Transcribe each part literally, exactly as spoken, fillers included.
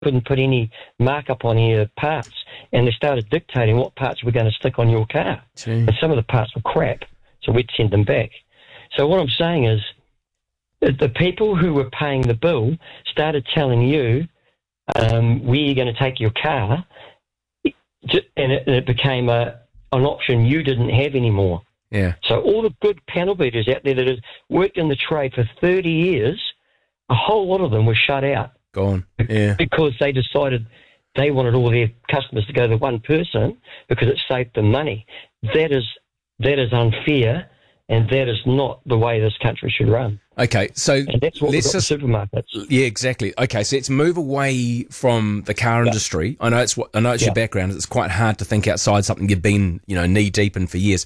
couldn't put any markup on any of the parts, and they started dictating what parts we're going to stick on your car. Gee. And some of the parts were crap, so we'd send them back. So what I'm saying is that the people who were paying the bill started telling you, um, where you're going to take your car, and it, and it became a, an option you didn't have anymore. Yeah. So all the good panel beaters out there that have worked in the trade for thirty years, a whole lot of them were shut out. Gone. Yeah. Because they decided they wanted all their customers to go to one person because it saved them money. That is that is unfair, and that is not the way this country should run. Okay, so and that's what we've got just, in supermarkets. Yeah, exactly. Okay, so let's move away from the car yeah. industry. I know it's what I know it's yeah. your background. It's quite hard to think outside something you've been, you know, knee deep in for years.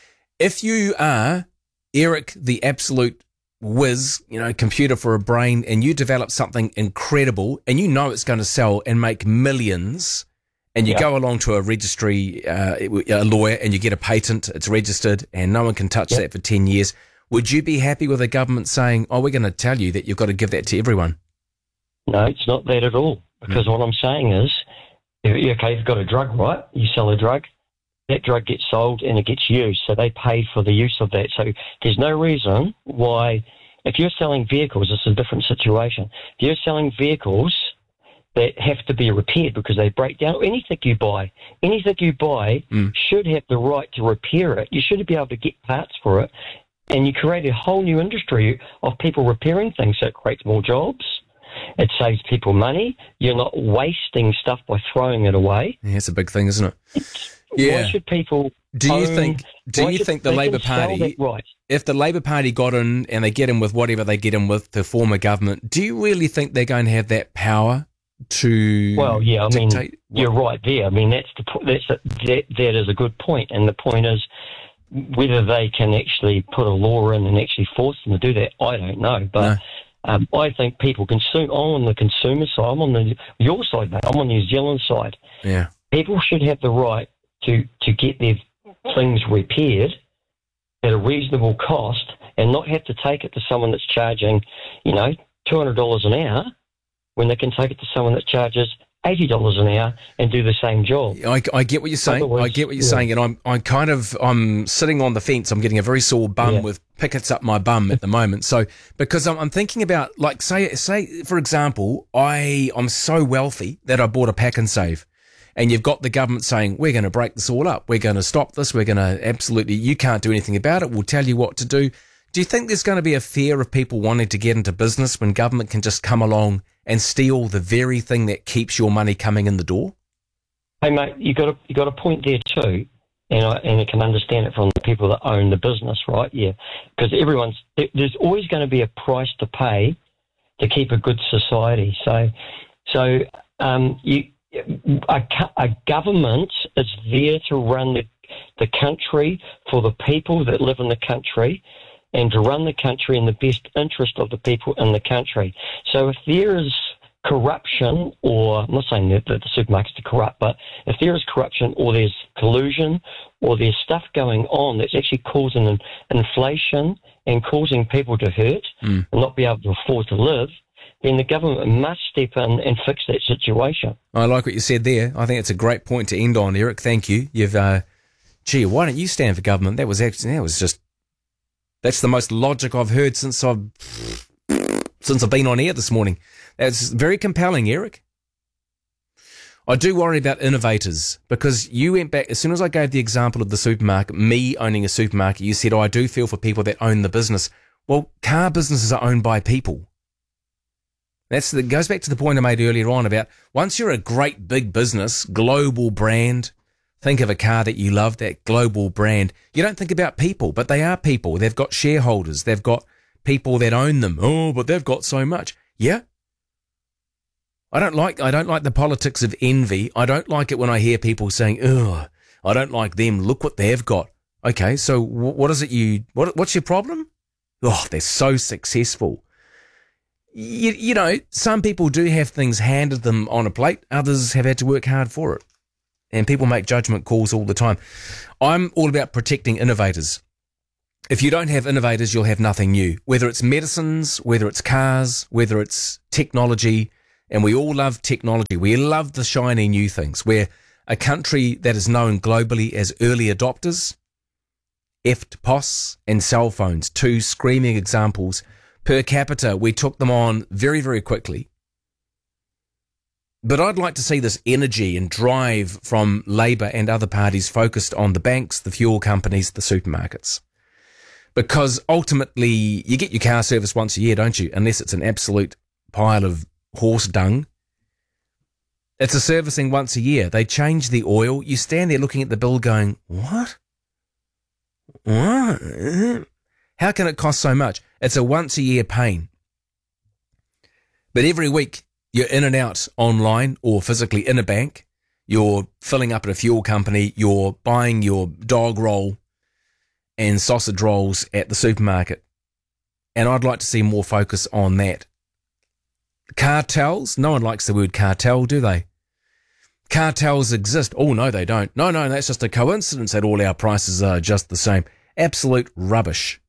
If you are Eric, the absolute whiz, you know, computer for a brain, and you develop something incredible, and you know it's going to sell and make millions, and you yeah. go along to a registry, uh, a lawyer, and you get a patent, it's registered, and no one can touch yeah. that for ten years. Would you be happy with the government saying, oh, we're going to tell you that you've got to give that to everyone? No, it's not that at all. Because mm. what I'm saying is, okay, you've got a drug, right? You sell a drug. That drug gets sold and it gets used, so they pay for the use of that. So there's no reason why, if you're selling vehicles, this is a different situation. If you're selling vehicles that have to be repaired because they break down, anything you buy, anything you buy mm. should have the right to repair it. You should be able to get parts for it, and you create a whole new industry of people repairing things, so it creates more jobs. It saves people money. You're not wasting stuff by throwing it away. Yeah, it's a big thing, isn't it? Yeah. Why should people? Do you own, think? Do you think the Labor Party, right. if the Labor Party got in and they get in with whatever they get in with to form a government, do you really think they're going to have that power to? Well, yeah, I mean, dictate you're what? right there. I mean, that's the that's a, that that is a good point, and the point is whether they can actually put a law in and actually force them to do that. I don't know, but. No. Um, I think people consume. I'm on the consumer side. I'm on the your side, mate. I'm on the New Zealand side. Yeah. People should have the right to, to get their things repaired at a reasonable cost and not have to take it to someone that's charging, you know, two hundred dollars an hour when they can take it to someone that charges eighty dollars an hour and do the same job. I, I get what you're saying. Otherwise, I get what you're yeah. saying, and I'm I'm kind of I'm sitting on the fence. I'm getting a very sore bum yeah. with pickets up my bum at the moment. So because I'm, I'm thinking about, like, say say for example, I I'm so wealthy that I bought a Pack and Save, and you've got the government saying we're going to break this all up. We're going to stop this. We're going to absolutely. You can't do anything about it. We'll tell you what to do. Do you think there's going to be a fear of people wanting to get into business when government can just come along and steal the very thing that keeps your money coming in the door? Hey, mate, you got a you got a point there too, and I and I can understand it from the people that own the business, right? Yeah, because everyone's there's always going to be a price to pay to keep a good society. So, so um, you a, a government is there to run the the country for the people that live in the country, and to run the country in the best interest of the people in the country. So if there is corruption, or I'm not saying that the supermarkets are corrupt, but if there is corruption or there's collusion or there's stuff going on that's actually causing an inflation and causing people to hurt mm. and not be able to afford to live, then the government must step in and fix that situation. I like what you said there. I think it's a great point to end on, Eric. Thank you. You've, uh, gee, why don't you stand for government? That was actually, that was just, that's the most logic I've heard since I've since I've been on air this morning. That's very compelling, Eric. I do worry about innovators, because you went back, as soon as I gave the example of the supermarket, me owning a supermarket, you said, oh, I do feel for people that own the business. Well, car businesses are owned by people. That's that goes back to the point I made earlier on about once you're a great big business, global brand. Think of a car that you love, that global brand. You don't think about people, but they are people. They've got shareholders. They've got people that own them. Oh, but they've got so much. Yeah. I don't like, I don't like the politics of envy. I don't like it when I hear people saying, oh, I don't like them. Look what they've got. Okay. So what is it you, what, what's your problem? Oh, they're so successful. You, you know, some people do have things handed them on a plate. Others have had to work hard for it. And people make judgment calls all the time. I'm all about protecting innovators. If you don't have innovators, you'll have nothing new. Whether it's medicines, whether it's cars, whether it's technology, And we all love technology. We love the shiny new things. We're a country that is known globally as early adopters. F T P O S and cell phones, two screaming examples. Per capita, we took them on very, very quickly. But I'd like to see this energy and drive from Labour and other parties focused on the banks, the fuel companies, the supermarkets. Because ultimately, you get your car serviced once a year, don't you? Unless it's an absolute pile of horse dung. It's a servicing once a year. They change the oil. You stand there looking at the bill going, what? What? How can it cost so much? It's a once a year pain. But every week you're in and out online or physically in a bank. You're filling up at a fuel company. You're buying your dog roll and sausage rolls at the supermarket. And I'd like to see more focus on that. Cartels? No one likes the word cartel, do they? Cartels exist. Oh, no, they don't. No, no, that's just a coincidence that all our prices are just the same. Absolute rubbish.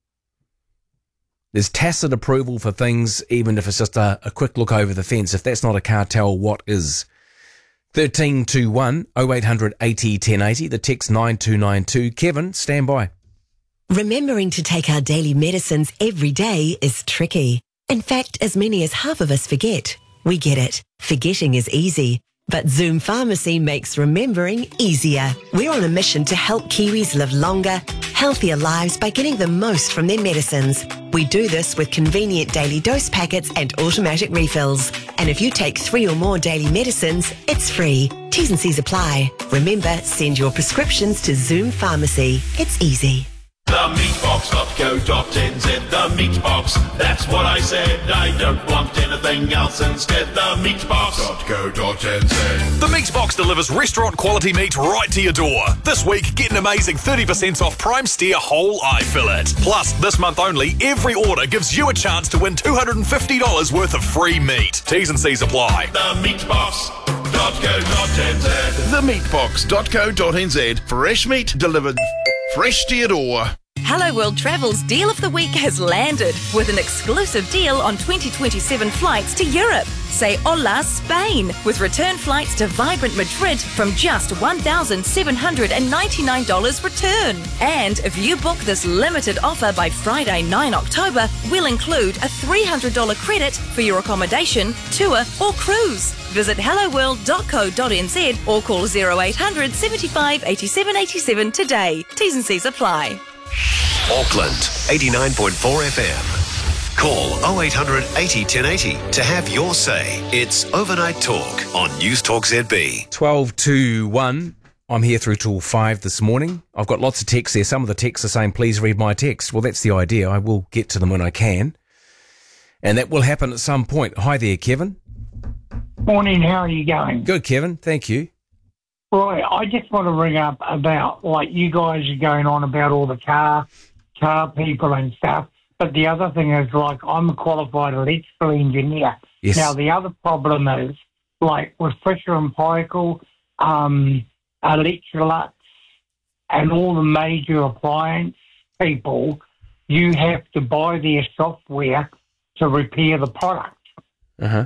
There's tacit approval for things, even if it's just a, a quick look over the fence. If that's not a cartel, what is? thirteen two one, oh eight hundred eighty ten eighty, the text nine two nine two. Kevin, stand by. Remembering to take our daily medicines every day is tricky. In fact, as many as half of us forget. We get it. Forgetting is easy. But Zoom Pharmacy makes remembering easier. We're on a mission to help Kiwis live longer, healthier lives by getting the most from their medicines. We do this with convenient daily dose packets and automatic refills. And if you take three or more daily medicines, it's free. T's and C's apply. Remember, send your prescriptions to Zoom Pharmacy. It's easy. The meatbox dot co dot n z, the meatbox, that's what I said. I don't want anything else instead. The meatbox dot co dot n z. The Meatbox delivers restaurant quality meat right to your door. This week, get an amazing thirty percent off Prime Steer whole eye fillet. Plus, this month only, every order gives you a chance to win two hundred fifty dollars worth of free meat. T's and C's apply. The meatbox dot co dot n z. the meatbox dot co dot n z. Fresh meat delivered fresh to your door. Hello World Travel's Deal of the Week has landed with an exclusive deal on twenty twenty-seven flights to Europe. Say hola Spain with return flights to vibrant Madrid from just one thousand seven hundred ninety-nine dollars return. And if you book this limited offer by Friday, the ninth of October, we'll include a three hundred dollars credit for your accommodation, tour or cruise. Visit hello world dot co dot n z or call oh eight hundred, seventy-five, eighty-seven, eighty-seven today. T's and C's apply. Auckland, eighty-nine point four F M. Call oh eight hundred eighty ten eighty to have your say. It's Overnight Talk on News Talk Z B. twelve to one. I'm here through till five this morning. I've got lots of texts there. Some of the texts are saying, please read my text. Well, that's the idea. I will get to them when I can. And that will happen at some point. Hi there, Kevin. Morning, how are you going? Good, Kevin. Thank you. Right, I just want to bring up about, like, you guys are going on about all the car car people and stuff, but the other thing is, like, I'm a qualified electrical engineer. Yes. Now, the other problem is, like, with Fisher and Paykel, um, Electrolux, and all the major appliance people, you have to buy their software to repair the product. Uh-huh.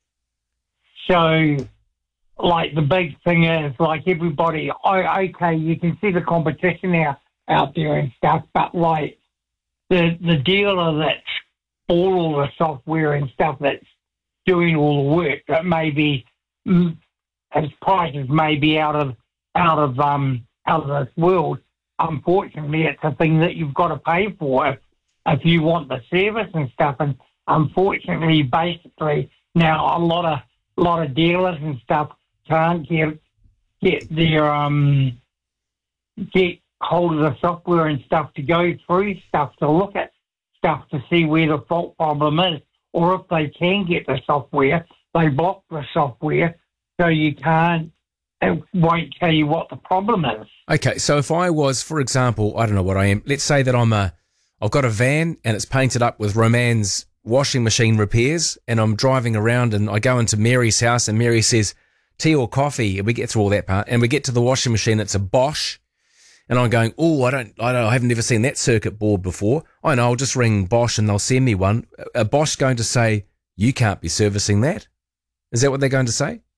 So... like, the big thing is, like, everybody, oh, okay, you can see the competition out, out there and stuff, but, like, the the dealer that's all, all the software and stuff that's doing all the work, that may be, mm, his prices may be out of, out of, um, out of this world. Unfortunately, it's a thing that you've got to pay for if, if you want the service and stuff, and unfortunately, basically, now, a lot of, lot of dealers and stuff can't get get their um get hold of the software and stuff to go through stuff to look at stuff to see where the fault problem is, or if they can get the software, they block the software so you can't. It won't tell you what the problem is. Okay, so if I was, for example, I don't know what I am. Let's say that I'm a, I've got a van and it's painted up with Roman's washing machine repairs, and I'm driving around and I go into Mary's house and Mary says, tea or coffee, and we get through all that part, and we get to the washing machine, it's a Bosch, and I'm going, oh, I don't, I don't, I haven't never seen that circuit board before. I know, I'll just ring Bosch and they'll send me one. A Bosch going to say, you can't be servicing that? Is that what they're going to say?